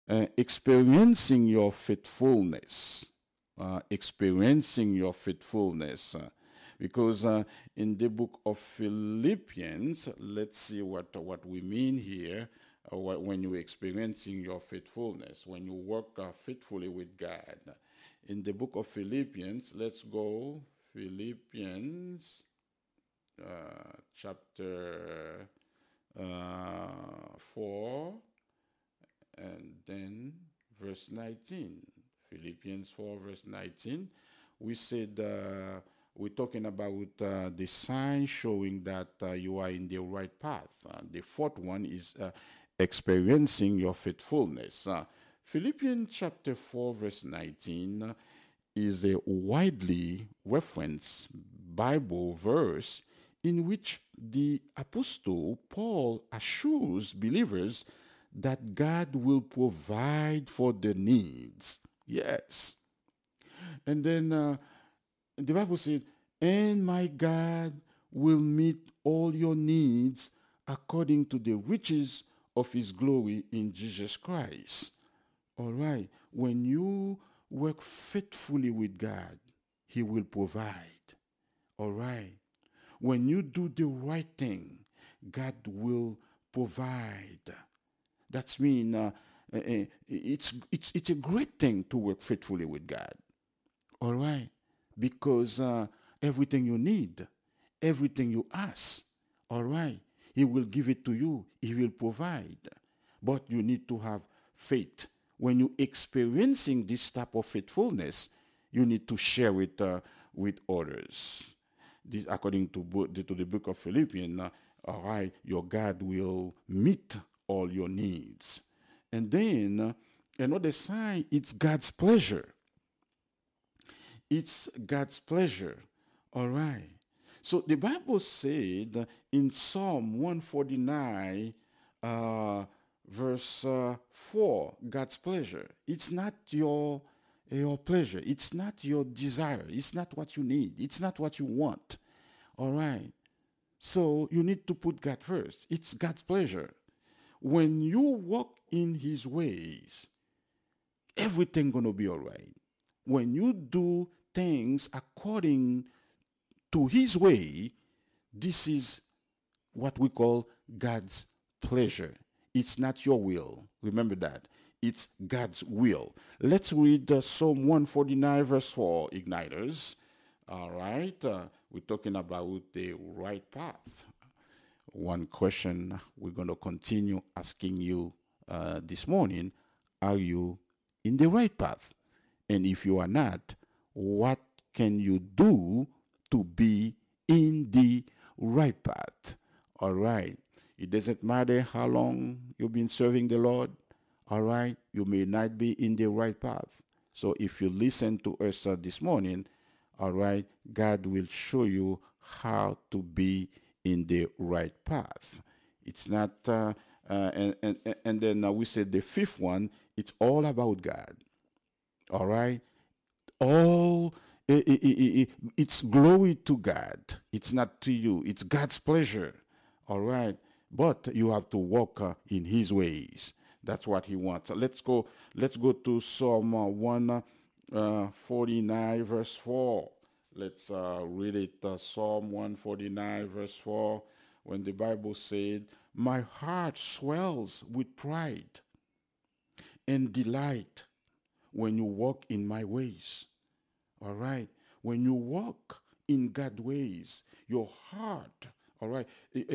experiencing your faithfulness. Experiencing your faithfulness. Because in the book of Philippians, let's see what we mean here when you're experiencing your faithfulness, when you work faithfully with God. In the book of Philippians, let's go. Philippians chapter 4 and then verse 19. Philippians 4 verse 19. We said we're talking about the sign showing that you are in the right path. The fourth one is experiencing your faithfulness. Philippians chapter 4 verse 19 is a widely referenced Bible verse in which the apostle Paul assures believers that God will provide for their needs. Yes. And then the Bible said, and my God will meet all your needs according to the riches of his glory in Jesus Christ. All right. When you work faithfully with God, he will provide. All right. When you do the right thing, God will provide. That's mean it's a great thing to work faithfully with God. All right, because everything you need, everything you ask, all right, He will give it to you. He will provide, but you need to have faith. When you're experiencing this type of faithfulness, you need to share it with others. This, according to the book of Philippians, all right, your God will meet all your needs. And then another sign, it's God's pleasure. It's God's pleasure. All right. So the Bible said in Psalm 149, verse 4, God's pleasure. It's not your pleasure. It's not your desire. It's not what you need. It's not what you want. All right. So you need to put God first. It's God's pleasure. When you walk in his ways, everything gonna be all right. When you do things according to his way, this is what we call God's pleasure. It's not your will. Remember that. It's God's will. Let's read Psalm 149 verse 4, Igniters. All right. We're talking about the right path. One question we're going to continue asking you this morning, are you in the right path? And if you are not, what can you do to be in the right path? All right. It doesn't matter how long you've been serving the Lord. All right. You may not be in the right path. So if you listen to us this morning, all right, God will show you how to be in the right path. It's not, and then we said the fifth one, it's all about God. All right. All it's glory to God. It's not to you. It's God's pleasure. All right. But you have to walk in his ways. That's what he wants. Let's go. Let's go to Psalm 149 verse 4. Let's read it. Psalm 149 verse 4. When the Bible said, "My heart swells with pride and delight when you walk in my ways." All right. When you walk in God's ways, your heart, all right,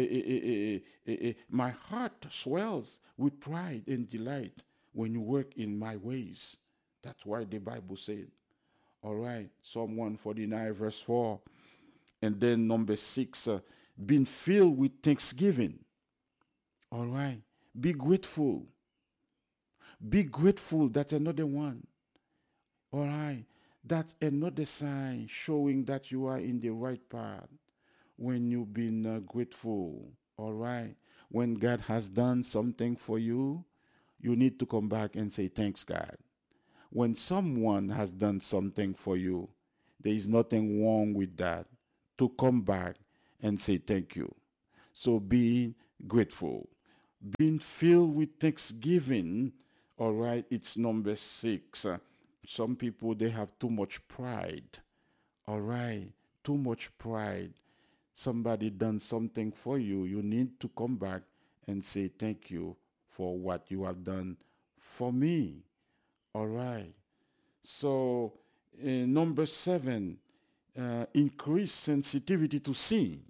my heart swells with pride and delight when you work in my ways. That's why the Bible said. All right. Psalm 149 verse 4. And then number 6, being filled with thanksgiving. All right. Be grateful. Be grateful. That's another one. All right. That's another sign showing that you are in the right path when you've been grateful. All right. When God has done something for you, you need to come back and say, thanks, God. When someone has done something for you, there is nothing wrong with that to come back and say thank you. So being grateful, being filled with thanksgiving, All right, it's number 6. Some people, they have too much pride. All right, too much pride. Somebody done something for you. You need to come back and say thank you for what you have done for me. All right. So, number 7, increase sensitivity to sin.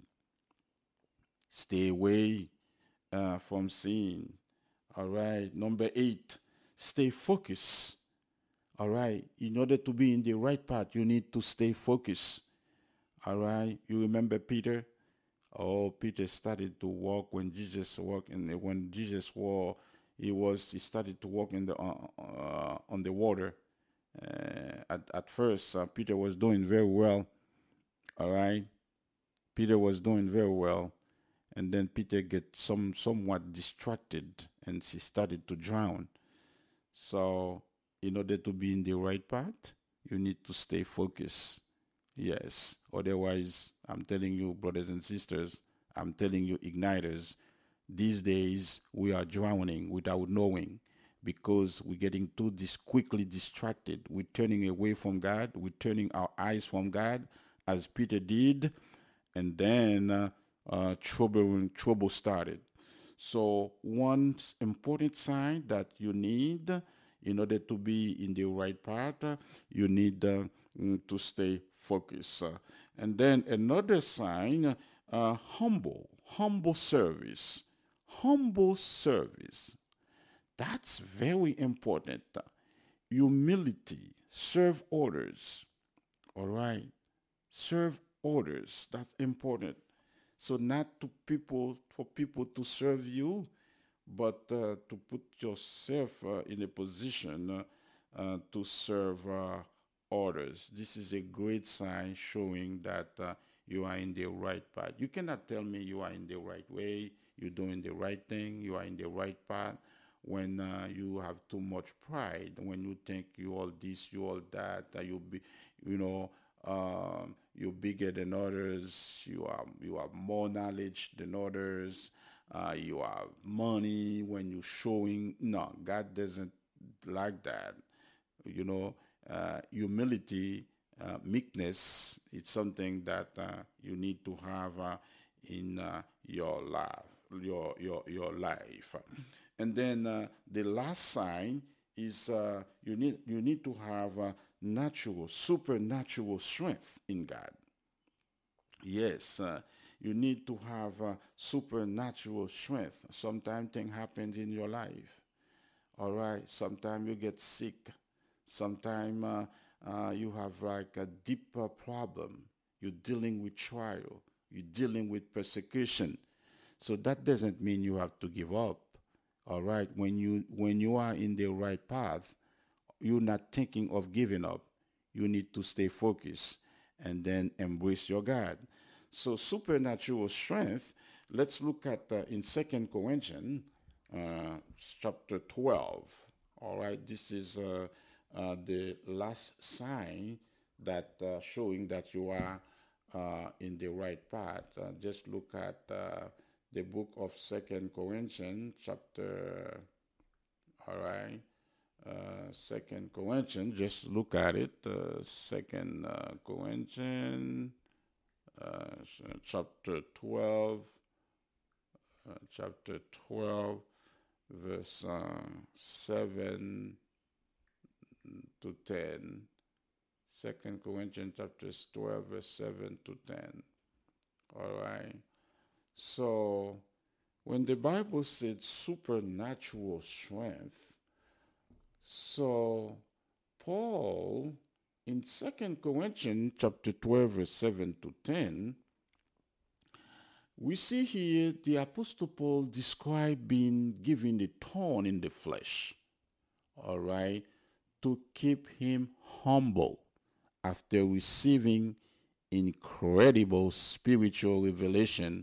Stay away from sin. All right. Number 8, stay focused. All right. In order to be in the right path, you need to stay focused. All right. You remember Peter? Oh, Peter started to walk when Jesus walked, and when Jesus walked, he started to walk in the on the water. At first, Peter was doing very well. All right, Peter was doing very well, and then Peter get somewhat distracted, and he started to drown. So, in order to be in the right path, you need to stay focused. Yes. Otherwise, I'm telling you, brothers and sisters, I'm telling you, igniters, these days we are drowning without knowing because we're getting quickly distracted. We're turning away from God. We're turning our eyes from God, as Peter did, and then trouble started. So one important sign that you need in order to be in the right path, you need to stay focused. And then another sign, humble service. Humble service. That's very important. Humility, serve others. All right. Serve others. That's important. So not to people for people to serve you, but to put yourself in a position to serve others. This is a great sign showing that you are in the right path. You cannot tell me you are in the right way, you're doing the right thing, you are in the right path when you have too much pride, when you think you all this, you all that, you know, you're bigger than others, you have more knowledge than others, you have money when you're showing. No, God doesn't like that. You know, humility, meekness, it's something that you need to have in your life, your life. And then the last sign is you need to have supernatural strength in God. Yes, you need to have supernatural strength. Sometimes things happen in your life. All right. Sometimes you get sick. Sometimes you have like a deeper problem. You're dealing with trial. You're dealing with persecution. So that doesn't mean you have to give up. All right. When you are in the right path, you're not thinking of giving up. You need to stay focused and then embrace your God. So supernatural strength, let's look at in Second Corinthians chapter 12. All right, this is the last sign that showing that you are in the right path. Just look at the book of Second Corinthians chapter, all right, Second Corinthians, just look at it. Second Corinthians, chapter 12, chapter 12, verse 7 to 10. Second Corinthians chapter 12, verse 7 to 10. All right. So when the Bible said supernatural strength, so Paul in Second Corinthians chapter 12, verse 7 to 10, we see here the Apostle Paul described being given a thorn in the flesh, all right, to keep him humble after receiving incredible spiritual revelation.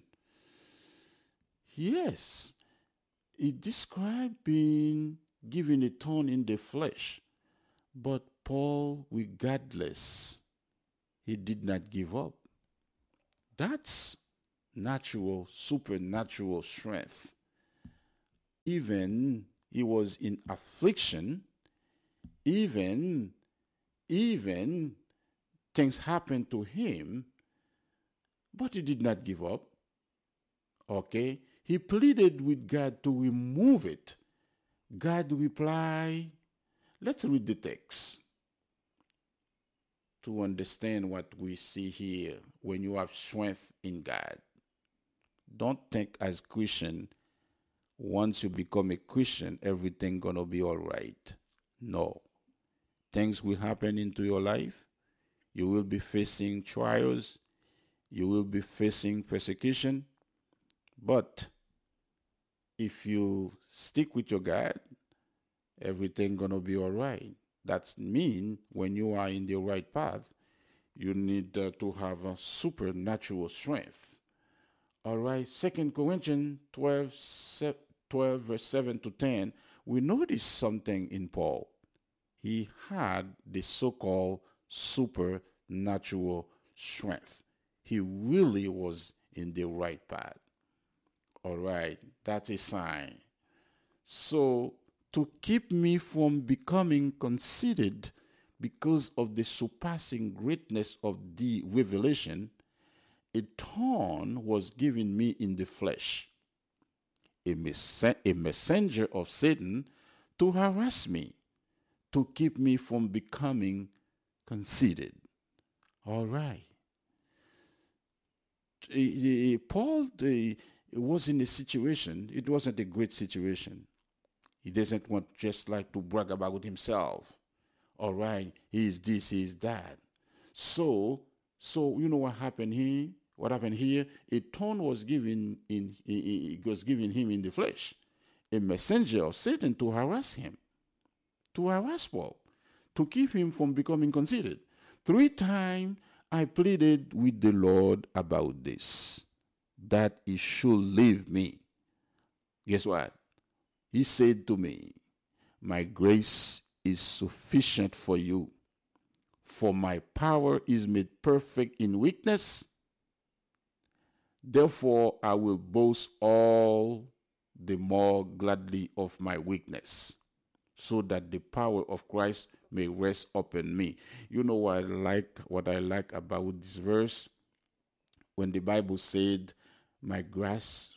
Yes, he described being given a thorn in the flesh, but Paul, regardless, he did not give up. That's supernatural strength. Even He was in affliction. Even, even things happened to him, but he did not give up. Okay? He pleaded with God to remove it. God replied, let's read the text to understand what we see here. When you have strength in God, don't think as Christian, once you become a Christian, everything gonna be all right. No. Things will happen into your life. You will be facing trials. You will be facing persecution. But if you stick with your God, everything gonna be all right. That means when you are in the right path, you need to have a supernatural strength. All right, 2 Corinthians 12 verse 7 to 10, we notice something in Paul. He had the so-called supernatural strength. He really was in the right path. All right, that's a sign. So to keep me from becoming conceited because of the surpassing greatness of the revelation, a thorn was given me in the flesh, a messenger of Satan to harass me, to keep me from becoming conceited. All right. Paul was in a situation, it wasn't a great situation. He doesn't want just like to brag about himself. All right, he is this, he is that. So you know what happened here? What happened here? A thorn was given it was given him in the flesh, a messenger of Satan to harass him, to harass Paul, to keep him from becoming conceited. 3 times I pleaded with the Lord about this, that he should leave me. Guess what? He said to me, my grace is sufficient for you, for my power is made perfect in weakness. Therefore, I will boast all the more gladly of my weakness, so that the power of Christ may rest upon me. You know what I like about this verse? When the Bible said, my grace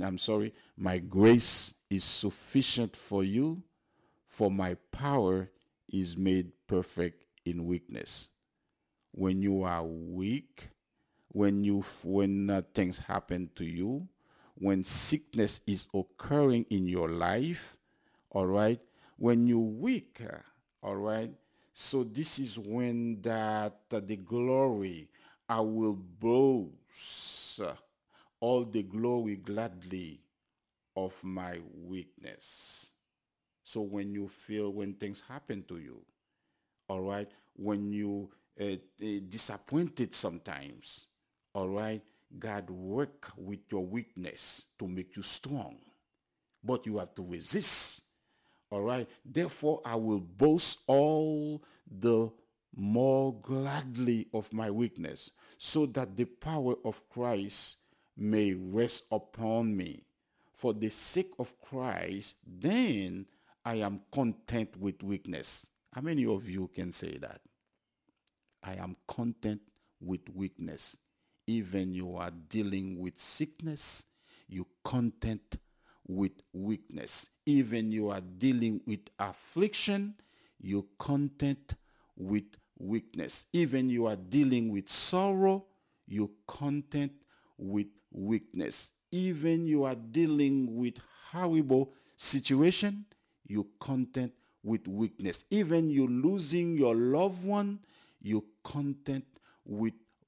is sufficient for you, for my power is made perfect in weakness. When you are weak, when things happen to you, when sickness is occurring in your life, all right, when you're weak, all right, so this is when the glory, I will boast all the glory gladly of my weakness. So when things happen to you, all right, when you disappointed sometimes, all right, God work with your weakness to make you strong, but you have to resist. All right, therefore I will boast all the more gladly of my weakness, so that the power of Christ may rest upon me. For the sake of Christ, then I am content with weakness. How many of you can say that? I am content with weakness. Even you are dealing with sickness, you content with weakness. Even you are dealing with affliction, you content with weakness. Even you are dealing with sorrow, you content with weakness. Even you are dealing with horrible situation, you content with weakness. Even you losing your loved one, you content with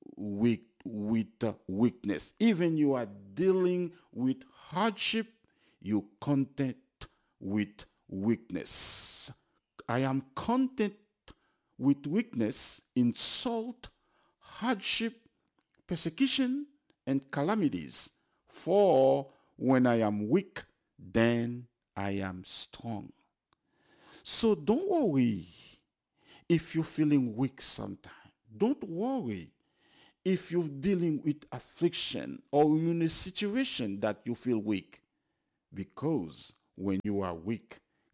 weakness. Even you are dealing with hardship, you content with weakness. I am content with weakness, insult, hardship, persecution, and calamities. For when I am weak, then I am strong. So don't worry if you're feeling weak sometimes. Don't worry if you're dealing with affliction or in a situation that you feel weak. Because when you are weak,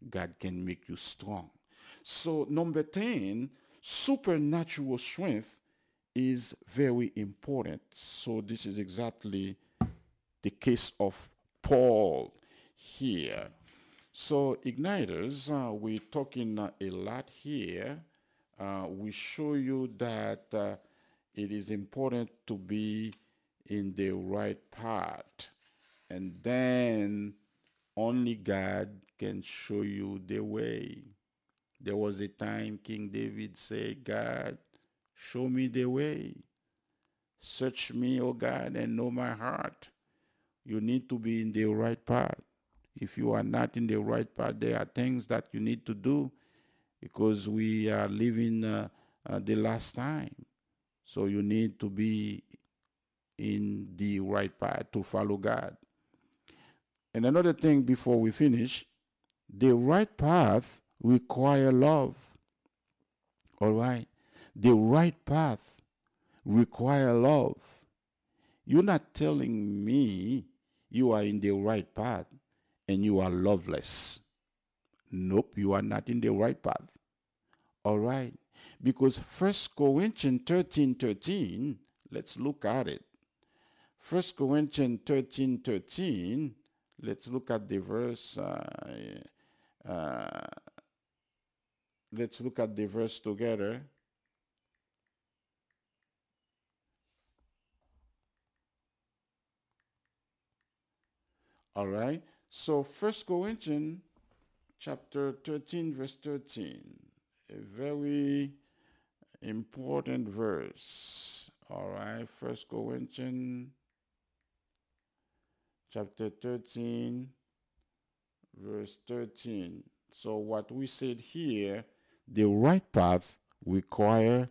God can make you strong. So number 10, supernatural strength is very important. So this is exactly the case of Paul here. So igniters, we're talking a lot here. We show you that it is important to be in the right path, and then only God can show you the way. There was a time King David said, God, show me the way. Search me, O God, and know my heart. You need to be in the right path. If you are not in the right path, there are things that you need to do because we are living the last time. So you need to be in the right path to follow God. And another thing before we finish, the right path require love. All right? The right path require love. You're not telling me you are in the right path and you are loveless. Nope, you are not in the right path. All right? Because 1 Corinthians 13:13, let's look at it. 1 Corinthians 13:13, let's look at the verse. Uh, let's look at the verse together. All right. So 1 Corinthians chapter 13, verse 13, a very important verse. All right. 1 Corinthians chapter 13, verse 13. So what we said here, the right path requires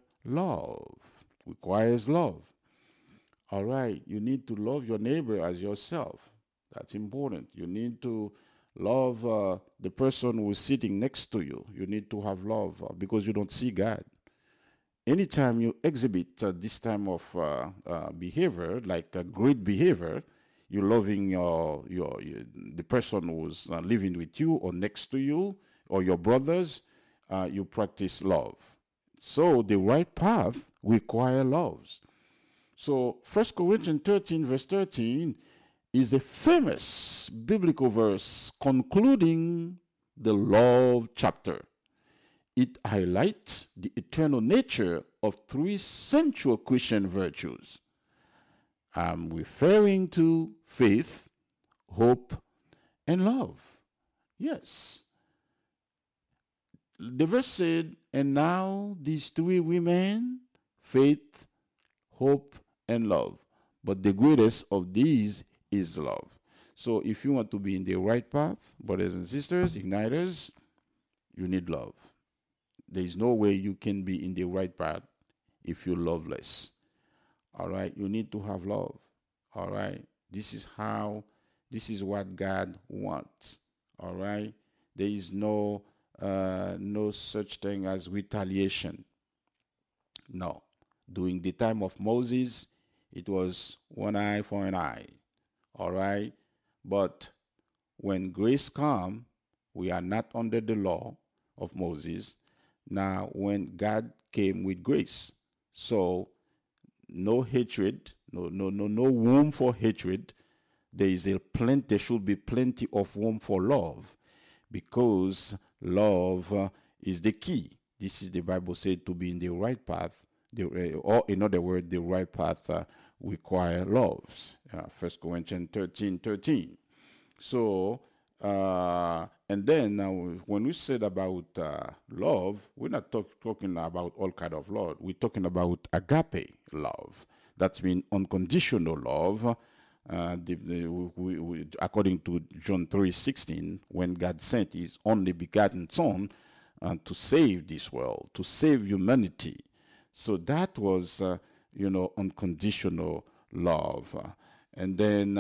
love. All right, you need to love your neighbor as yourself. That's important. You need to love the person who is sitting next to you. You need to have love because you don't see God. Anytime you exhibit this type of behavior, like great behavior, you're loving the person who's living with you or next to you or your brothers, you practice love. So the right path requires love. So 1 Corinthians 13, verse 13 is a famous biblical verse concluding the love chapter. It highlights the eternal nature of three central Christian virtues. I'm referring to faith, hope, and love. Yes. The verse said, and now these three remain, faith, hope, and love. But the greatest of these is love. So if you want to be in the right path, brothers and sisters, igniters, you need love. There is no way you can be in the right path if you're loveless. All right, you need to have love. All right, this is what God wants. All right, there is no such thing as retaliation. No, during the time of Moses, it was one eye for an eye. All right, but when grace comes, we are not under the law of Moses. Now, when God came with grace, so no hatred, no room for hatred. There should be plenty of room for love, because love is the key. This is the Bible said to be in the right path, or in other words, the right path require love. 1 Corinthians 13:13. So, and then when we said about love, we're not talking about all kind of love. We're talking about agape love. That means unconditional love. According to John 3:16, when God sent His only begotten Son to save this world, to save humanity. So that was, unconditional love. And then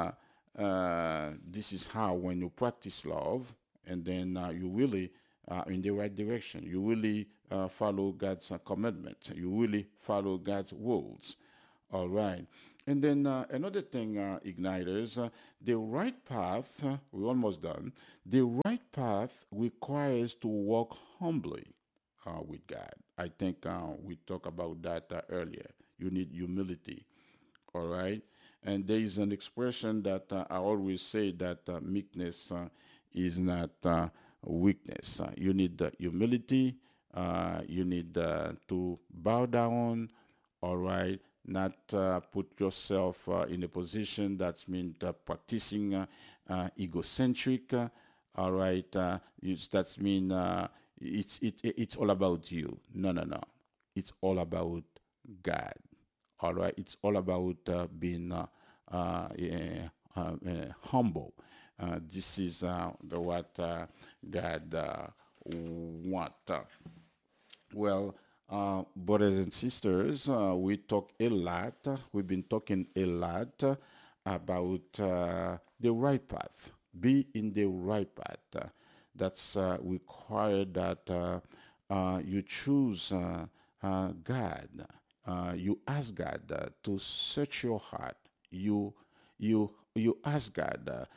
this is how, when you practice love, and then you really in the right direction. You really follow God's commandments. You really follow God's rules. All right. And then another thing, igniters, the right path, we're almost done. The right path requires to walk humbly with God. I think we talked about that earlier. You need humility, all right? And there is an expression that I always say that meekness is not weakness. You need humility. You need to bow down, all right? Not put yourself in a position that's mean practicing egocentric, all right? That's mean it's all about you. No, no, no. It's all about God. All right, it's all about being humble. This is what God want. Well, brothers and sisters, we talk a lot. We've been talking a lot about the right path. Be in the right path. That's required that you choose God. You ask God to search your heart. You ask God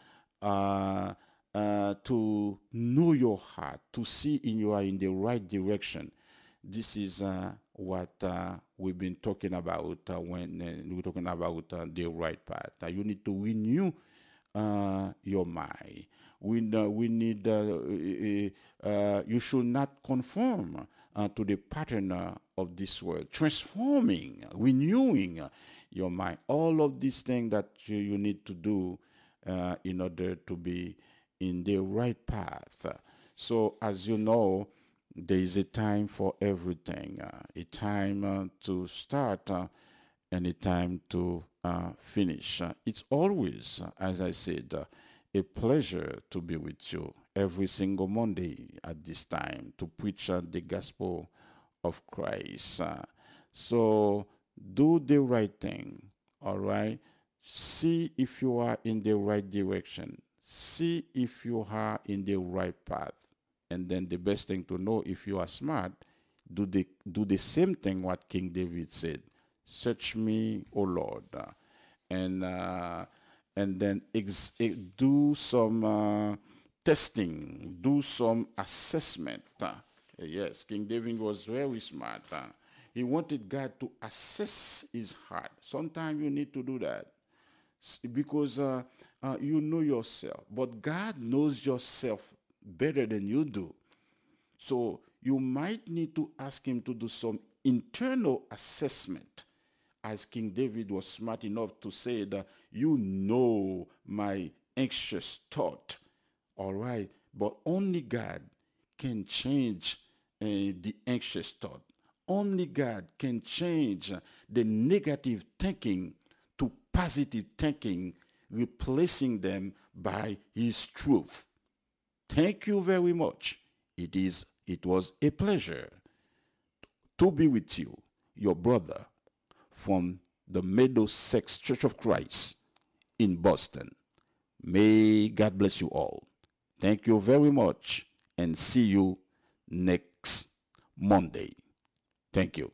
to know your heart, to see in you are in the right direction. This is what we've been talking about when we're talking about the right path. You need to renew your mind. We need, you should not conform to the pattern of this world, transforming, renewing your mind. All of these things that you need to do in order to be in the right path. So, as you know, there is a time for everything, a time to start and a time to finish. It's always, as I said, a pleasure to be with you every single Monday at this time to preach the gospel of Christ. So do the right thing, all right? See if you are in the right direction. See if you are in the right path. And then the best thing to know, if you are smart, do the same thing what King David said. Search me, O Lord, and then do some testing, do some assessment. Yes, King David was very smart. He wanted God to assess his heart. Sometimes you need to do that because you know yourself, but God knows yourself better than you do. So you might need to ask him to do some internal assessment, as King David was smart enough to say that you know my anxious thought. All right. But only God can change the anxious thought. Only God can change the negative thinking to positive thinking, replacing them by his truth. Thank you very much. It was a pleasure to be with you, your brother from the Middlesex Church of Christ in Boston. May God bless you all. Thank you very much and see you next Monday. Thank you.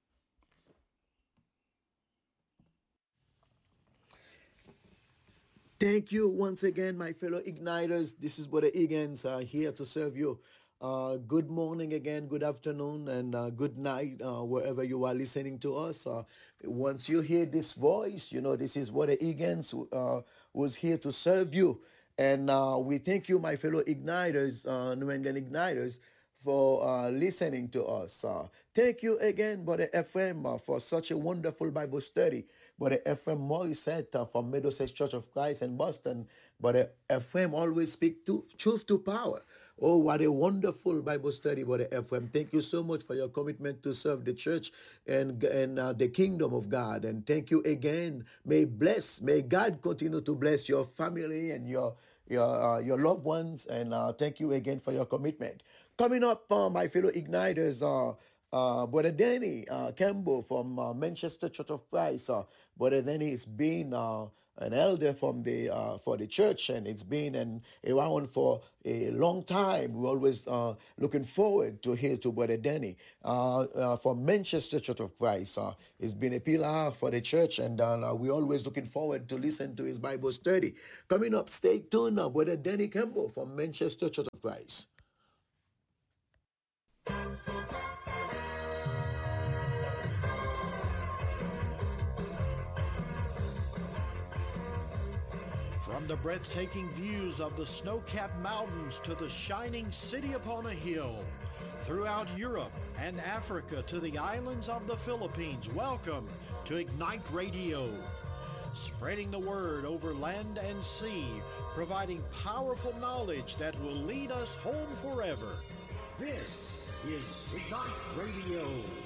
Thank you once again, my fellow Igniters. This is Brother Higgins here to serve you. Good morning again, good afternoon, and good night, wherever you are listening to us. Once you hear this voice, you know this is Brother Higgins who's here to serve you. And we thank you, my fellow Igniters, New England Igniters, for listening to us. Thank you again, Brother Ephraim, for such a wonderful Bible study. Brother Ephraim Morissette from Middlesex Church of Christ in Boston. Brother Ephraim always speak to truth to power. Oh, what a wonderful Bible study, Brother Ephraim. Thank you so much for your commitment to serve the church and the kingdom of God. And thank you again. May God continue to bless your family and your loved ones. And thank you again for your commitment. Coming up, my fellow igniters, Brother Danny Campbell from Manchester Church of Christ. Brother Danny is being an elder from the for the church, and it's been around for a long time. We're always looking forward to hear to Brother Danny from Manchester Church of Christ. He's been a pillar for the church, and we're always looking forward to listen to his Bible study. Coming up, stay tuned now, Brother Danny Campbell from Manchester Church of Christ. From the breathtaking views of the snow-capped mountains to the shining city upon a hill, throughout Europe and Africa to the islands of the Philippines, welcome to Ignite Radio. Spreading the word over land and sea, providing powerful knowledge that will lead us home forever. This is Ignite Radio.